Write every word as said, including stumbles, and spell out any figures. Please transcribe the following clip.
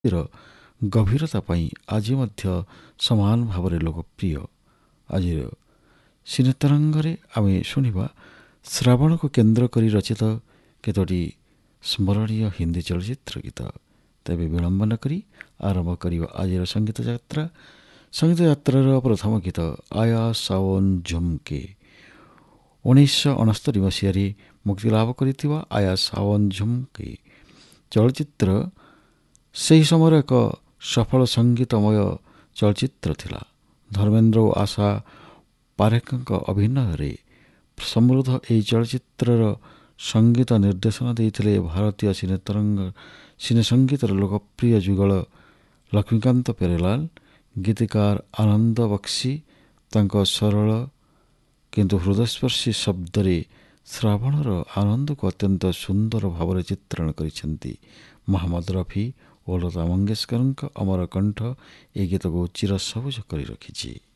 ର ଗଭୀରତା ପାଇଁ ଆଜି ମଧ୍ୟ ସମାନ ଭାବରେ ଲୋକପ୍ରିୟ। ଆଜିର ସିନେତରଙ୍ଗରେ ଆମେ ଶୁଣିବା ଶ୍ରାବଣକୁ କେନ୍ଦ୍ର କରି ରଚିତ କେତୋଟି ସ୍ମରଣୀୟ ହିନ୍ଦୀ ଚଳଚ୍ଚିତ୍ର ଗୀତ। ତେବେ ବିଳମ୍ବ ନ କରି ଆରମ୍ଭ କରିବା ଆଜିର ସଙ୍ଗୀତ ଯାତ୍ରା। ସଙ୍ଗୀତ ଯାତ୍ରାର ପ୍ରଥମ ଗୀତ ଆୟା ସାଓନ ଝୁମକେ ଉଣେଇଶହ ଅଣସ୍ତରି ମସିହାରେ ମୁକ୍ତିଲାଭ କରିଥିବା ଆୟା ସାଓନ ଝୁମକେ ଚଳଚ୍ଚିତ୍ର ସେହି ସମୟର ଏକ ସଫଳ ସଙ୍ଗୀତମୟ ଚଳଚ୍ଚିତ୍ର ଥିଲା। ଧର୍ମେନ୍ଦ୍ର ଓ ଆଶା ପାରେଖଙ୍କ ଅଭିନୟରେ ସମୃଦ୍ଧ ଏହି ଚଳଚ୍ଚିତ୍ରର ସଙ୍ଗୀତ ନିର୍ଦ୍ଦେଶନା ଦେଇଥିଲେ ଭାରତୀୟ ସିନେତରଙ୍ଗ ସିନେ ସଙ୍ଗୀତର ଲୋକପ୍ରିୟ ଯୁଗଳ ଲକ୍ଷ୍ମୀକାନ୍ତ ପ୍ୟାରେଲାଲ। ଗୀତିକାର ଆନନ୍ଦ ବକ୍ସି ତାଙ୍କ ସରଳ କିନ୍ତୁ ହୃଦୟସ୍ପର୍ଶୀ ଶବ୍ଦରେ ଶ୍ରାବଣର ଆନନ୍ଦକୁ ଅତ୍ୟନ୍ତ ସୁନ୍ଦର ଭାବରେ ଚିତ୍ରଣ କରିଛନ୍ତି। ମହମ୍ମଦ ରଫି ଓ ଲତା ମଙ୍ଗେଶକରଙ୍କ ଅମର କଣ୍ଠ ଏହି ଗୀତକୁ ଚିର ସବୁଜ କରି ରଖିଛି।